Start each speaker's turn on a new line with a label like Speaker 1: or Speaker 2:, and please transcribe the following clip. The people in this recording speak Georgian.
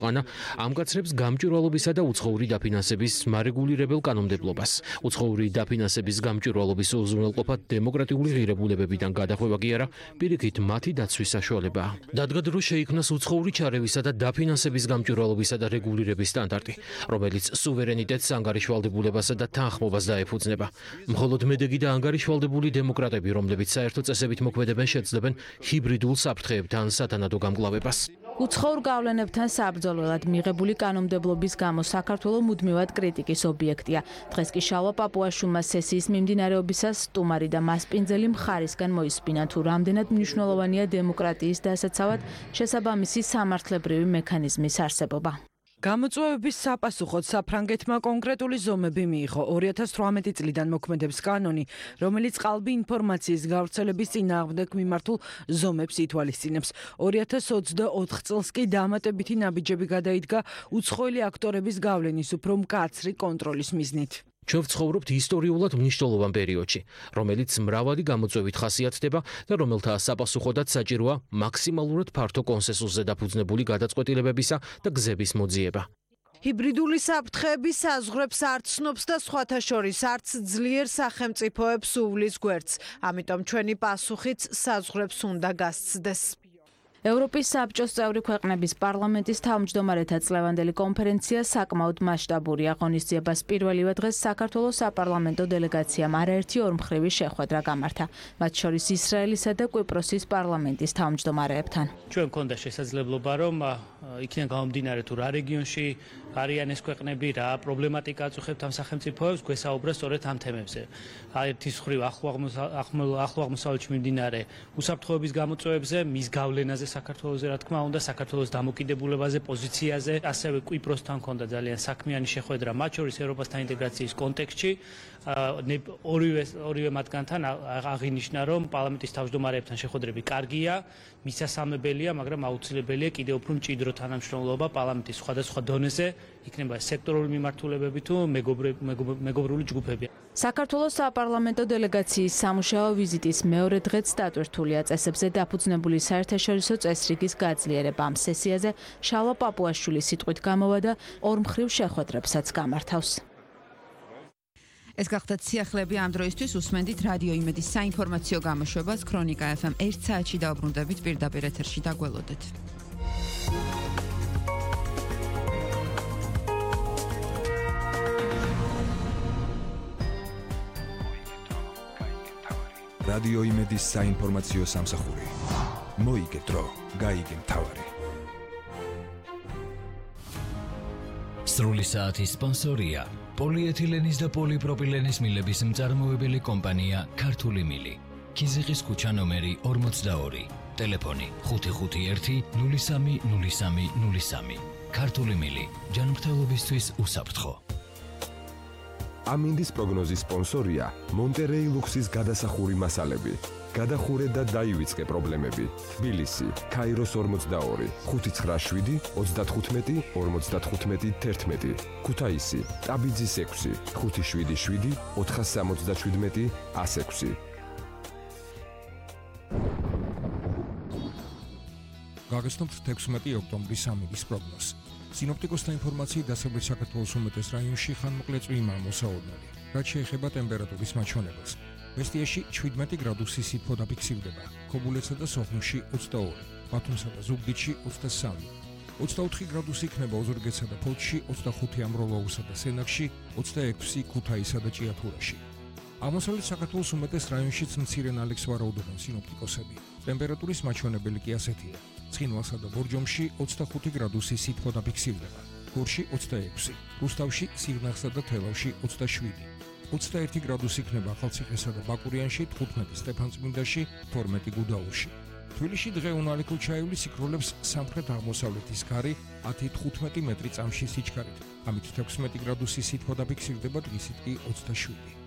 Speaker 1: ანა ამკაცრებს გამჭვირვალობისა და უცხოური დაფინანსების მარეგულირებელ კანონმდებლობას. უცხოური დაფინანსების გამჭვირვალობის უზრუნველყოფა დემოკრატიული ღირებულებებიდან გადახვევა კი არა, პირიქით მათი დაცვის საშუალებაა. დადგა დრო შეიქმნას უცხოური ჩარევისა და დაფინანსების გამჭვირვალობისა და რეგულირების სტანდარტი, რომელიც სუვერენიტეტს, ანგარიშვალდებულებასა და თანხმობას დაეფუძნება. მხოლოდ მედეგი და ანგარიშვალდებული დემოკრატები, რომლებიც საერთო წესებით მოქმედებენ, შეძლებენ ჰიბრიდულ საფრთხეებთან სათანადო გამკლავებას.
Speaker 2: უცხოურ გავლენებთან საბრძოლველად მიღებული კანონმდებლობის გამო საქართველოს მუდმივად კრიტიკის ობიექტია. დღეს კი შალვა პაპუაშვილმა სესიის მიმდინარეობისას სტუმარი და მასპინძელი მხარისგან მოისმინა თუ რამდენად მნიშვნელოვანია დემოკრატიის დასაცავად შესაბამისი სამართლებრივი მექანიზმის არსებობა.
Speaker 3: გამოწვევების საპასუხოდ საფრანგეთმა კონკრეტული ზომები მიიღო 2018 წლიდან მოქმედებს კანონი, რომელიც ყალბი ინფორმაციის გავრცელების წინააღმდეგ მიმართულ ზომებს ითვალისწინებს. 2024 წელს კი დამატებითი ნაბიჯები გადაიდგა უცხოელი აქტორების გავლენის უფრო მკაცრი კონტროლის მიზნით.
Speaker 1: ჩვენ ვცხოვრობთ ისტორიულად მნიშვნელოვან პერიოდში, რომელიც მრავალი გამოწვევით ხასიათდება და რომელთა საპასუხოდაც საჭიროა მაქსიმალურად ფართო კონსენსუსზე დაფუძნებული გადაწყვეტილებებისა და გზების მოძიება.
Speaker 3: ჰიბრიდული საფრთხეები საზღვრებს არ ცნობს და სხვათა შორის არც ძლიერ სახელმწიფოებს უვლის გვერდს. ამიტომ ჩვენი პასუხიც საზღვრებს უნდა გასცდეს.
Speaker 2: ევროპის საბჭოს წევრი ქვეყნების პარლამენტის თავმჯდომარეთა წლევანდელი კონფერენცია საკმაოდ მასშტაბურია. ღონისძიებას პირველივე დღეს საქართველოს საპარლამენტო დელეგაციამ არაერთი ორმხრივი შეხვედრა გამართა, მათ შორის ისრაელისა და კვიპროსის პარლამენტის თავმჯდომარეებთან.
Speaker 4: ჩვენ გქონდა შესაძლებლობა, რომ იქიდან გამომდინარე თუ რა რეგიონში არიან ეს ქვეყნები, რა პრობლემატიკა აწუხებთ ამ სახელმწიფოებს, გვესაუბრა სწორედ ამ თემებზე. ერთის მხრივ ახლო აღმოსავლეთში მიმდინარე უსაფრთხოების გამოწვევებზე, მის გავლენაზე საქართველოზე, რა თქმა უნდა, საქართველოს დამოკიდებულებაზე, პოზიციაზე, ასევე კვიპროსთან ჰქონდა ძალიან საქმიანი შეხვედრა, მათ შორის ევროპასთან ინტეგრაციის კონტექსტში. ორივე მათგანთან აღინიშნა, რომ პარლამენტის თავმჯდომარეებთან შეხვედრები კარგია, მისასალმებელია, მაგრამ აუცილებელია კიდევ უფრო მჭიდრო თანამშრომლობა პარლამენტის სხვადასხვა დონეზე, იქნება სექტორული მიმართულებები თუ მეგობრული ჯგუფები.
Speaker 2: საქართველოს საპარლამენტო დელეგაციის სამუშაო ვიზიტის მეორე დღეც დატვირთულია წესებზე დაფუძნებული საერთაშორისო წესრიგის გაძლიერება. ამ სესიაზე შალვა პაპუაშვილის სიტყვით გამოვა და ორმხრივ შეხვედრებსაც გამართავს.
Speaker 5: ეს გახდათ სიახლეები ამ დროისთვის. უსმენდით რადიო იმედის საინფორმაციო გამოშვებას ქრონიკა FM 1 საათში დაუბრუნდებით პირდაპირ ეთერში დაგველოდეთ.
Speaker 6: რადიო იმედის საინფორმაციო სამსახური. მოიგე დრო, გაიგე მთავარი.
Speaker 7: სრული საათის სპონსორია პოლიეთილენის და პოლიპროპილენის მილების მწარმოებელი კომპანია ქართული მილი. ქიზიყის ქუჩა ნომერი 42. ტელეფონი 551 03 03 03. ქართული მილი. ჯანმრთელობისთვის უსაფრთხო.
Speaker 6: ამინდის პროგნოზის სპონსორია მონტერეი ლუქსის გადასახური მასალები. გადახურე და დაივიწყე პრობლემები. თბილისი, ქაიროს 42, 597, 35, 55, 11. ქუთაისი, ტაბიძის 6, 577, 477, 106.
Speaker 8: გაგაცნობთ 16 ოქტომბრის ამინდის პროგნოზს. სინოპტიკოსთა ინფორმაციით დასავლეთ საქართველოს უმეტეს რაიონში ხანმოკლე წვიმაა მოსაოდნელი, რაც შეეხება ტემპერატურის მაჩვენებელს. მესტიაში 17 გრადუსი სითბო დაფიქსირდება, ქობულეთსა და სოხუმში 22, ბათუმსა და ზუგდიდში 23, 24 გრადუსი იქნება ოზურგეთსა და ფოთში, 25 ამროლაურსა და სენაკში, 26 ქუთაისსა და ჭიათურაში. აღმოსავლეთ საქართველოს უმეტეს რაიონშიც მცირე ნალექს ვარაუდობენ სინოპტიკოსები. ტემპერატურის მაჩვენებელი კი ასეთია: ცხინვალსა და ბორჯომში 25 გრადუსი სითბო დაფიქსირდება, გორში 26, რუსთავში, სიღნაღსა და თელავში 27. 21 გრადუსი იქნება ახალციხესა და ბაკურიანში, 15 სტეფანწმინდაში, 12 გუდაურში. თბილისში დღე უნალიქო ჩაივლის სიქროლებს სამხრეთ აღმოსავლეთის ქარი 10-15 მეტრი წამში სიჩქარით. ამით 16 გრადუსი სითბო დაფიქსირდება, დღისით კი 27.